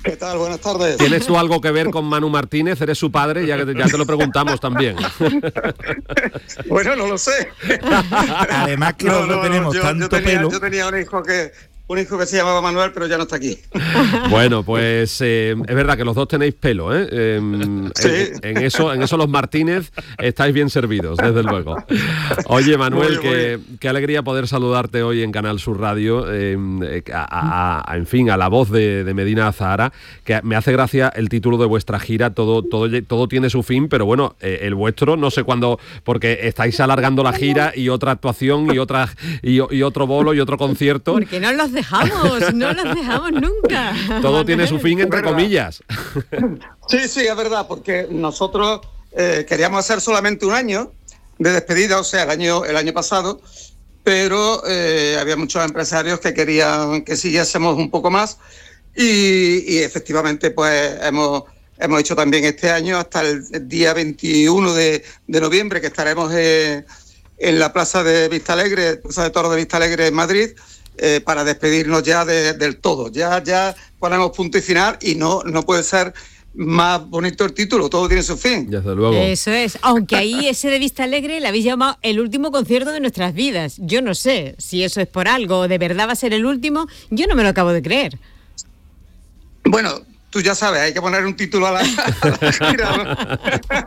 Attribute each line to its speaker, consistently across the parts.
Speaker 1: ¿Qué tal? Buenas tardes.
Speaker 2: ¿Tienes tú algo que ver con Manu Martínez? ¿Eres su padre? Ya te lo preguntamos también.
Speaker 1: Bueno, no lo sé.
Speaker 3: Además que nosotros tenemos tanto pelo.
Speaker 1: Yo tenía un hijo que se llamaba Manuel, pero ya no está aquí.
Speaker 2: Bueno, pues es verdad que los dos tenéis pelo, ¿eh?
Speaker 1: Sí.
Speaker 2: En eso los Martínez estáis bien servidos, desde luego. Oye, Manuel, qué alegría poder saludarte hoy en Canal Sur Radio, en fin, a la voz de Medina Azahara, que me hace gracia el título de vuestra gira, todo tiene su fin, pero bueno, el vuestro no sé cuándo, porque estáis alargando la gira y otra actuación y otro bolo y otro concierto.
Speaker 4: Porque no los dejamos nunca.
Speaker 2: Todo tiene su fin, entre comillas.
Speaker 1: Sí, es verdad, porque nosotros queríamos hacer solamente un año de despedida, o sea, el año pasado, pero había muchos empresarios que querían que siguiésemos un poco más y efectivamente pues hemos hecho también este año hasta el día 21 de noviembre, que estaremos en la Plaza de Vistalegre, Plaza de Toros de Vistalegre en Madrid, para despedirnos ya del todo. Ya ponemos punto y final y no puede ser más bonito el título, todo tiene su fin.
Speaker 2: Desde luego.
Speaker 4: Eso es, aunque ahí ese de Vistalegre le habéis llamado el último concierto de nuestras vidas. Yo no sé si eso es por algo o de verdad va a ser el último, yo no me lo acabo de creer.
Speaker 1: Bueno, tú ya sabes, hay que poner un título a la gira,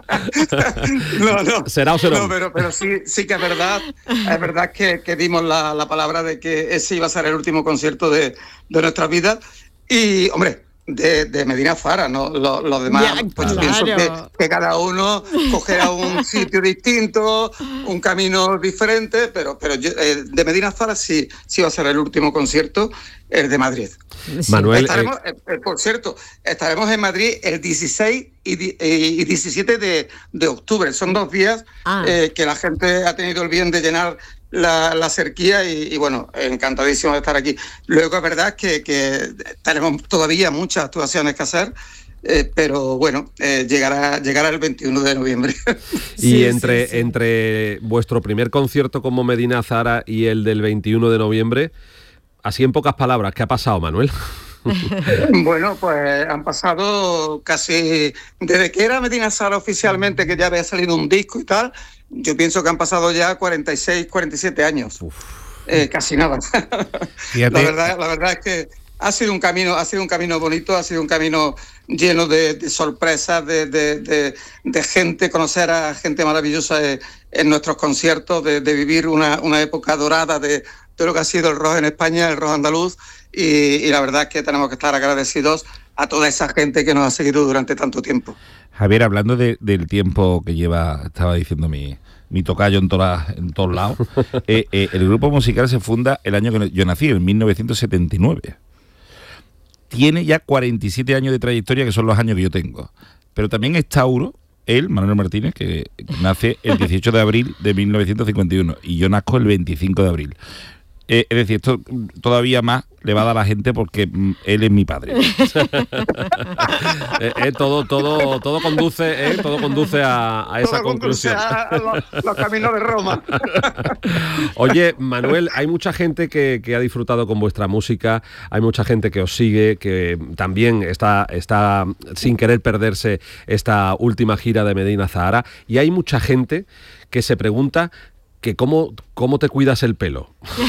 Speaker 1: ¿no? No.
Speaker 2: ¿Será o será?
Speaker 1: No, pero sí que es verdad que dimos la palabra de que ese iba a ser el último concierto de nuestras vidas. Y, hombre, de Medina Azahara, ¿no? Los demás,
Speaker 4: ya,
Speaker 1: pues
Speaker 4: claro.
Speaker 1: pienso que cada uno cogerá un sitio distinto, un camino diferente, pero yo, de Medina Azahara sí va a ser el último concierto, el de Madrid.
Speaker 4: Sí.
Speaker 2: Manuel,
Speaker 1: por cierto, estaremos en Madrid el 16 y 17 de octubre. Son 2 días que la gente ha tenido el bien de llenar la cerquía y bueno, encantadísimo de estar aquí. Luego es verdad que tenemos todavía muchas actuaciones que hacer, pero bueno, llegará el 21 de noviembre.
Speaker 2: Y entre vuestro primer concierto como Medina Azahara y el del 21 de noviembre, así en pocas palabras, ¿qué ha pasado, Manuel?
Speaker 1: Bueno, pues han pasado casi, desde que era Medina Azahara oficialmente, que ya había salido un disco y tal, yo pienso que han pasado ya 46, 47 años. Casi nada. La verdad es que ha sido un camino bonito, ha sido un camino lleno de sorpresas, de gente, conocer a gente maravillosa en nuestros conciertos, de vivir una época dorada de lo que ha sido el rock en España, el rock andaluz, y la verdad es que tenemos que estar agradecidos a toda esa gente que nos ha seguido durante tanto tiempo.
Speaker 3: Javier, hablando del tiempo que lleva, estaba diciendo mi tocayo en todos lados, el grupo musical se funda el año que yo nací, en 1979. Tiene ya 47 años de trayectoria, que son los años que yo tengo. Pero también es Tauro, él, Manuel Martínez, que nace el 18 de abril de 1951, y yo nazco el 25 de abril. Es decir, esto todavía más le va a dar a la gente porque él es mi padre.
Speaker 2: Todo conduce a esa conclusión.
Speaker 1: A los caminos de Roma.
Speaker 2: Oye, Manuel, hay mucha gente que ha disfrutado con vuestra música, hay mucha gente que os sigue, que también está sin querer perderse esta última gira de Medina Azahara, y hay mucha gente que se pregunta que cómo te cuidas el pelo.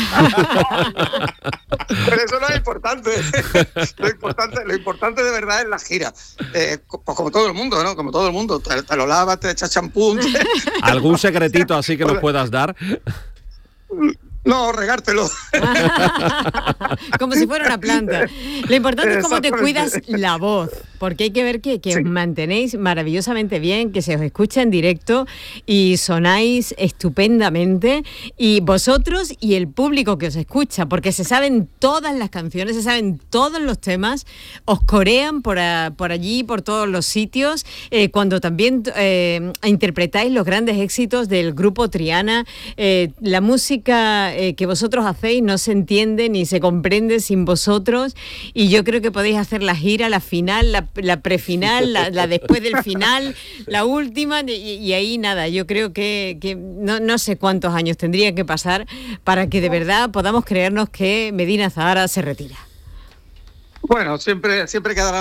Speaker 1: Pero eso no es importante. Lo importante de verdad es la gira. Pues como todo el mundo, ¿no? Como todo el mundo. Te lo lavas, te echas champú.
Speaker 2: ¿Algún secretito así que nos puedas dar?
Speaker 1: No, regártelo.
Speaker 4: Como si fuera una planta. Lo importante es cómo te cuidas la voz, porque hay que ver que os mantenéis maravillosamente bien, que se os escucha en directo y sonáis estupendamente, y vosotros y el público que os escucha, porque se saben todas las canciones, se saben todos los temas, os corean por allí, por todos los sitios, cuando también interpretáis los grandes éxitos del grupo Triana. La música que vosotros hacéis no se entiende ni se comprende sin vosotros, y yo creo que podéis hacer la gira, la final, la prefinal, la después del final, la última, y ahí nada, yo creo que no sé cuántos años tendría que pasar para que de verdad podamos creernos que Medina Azahara se retira.
Speaker 1: Bueno, siempre quedará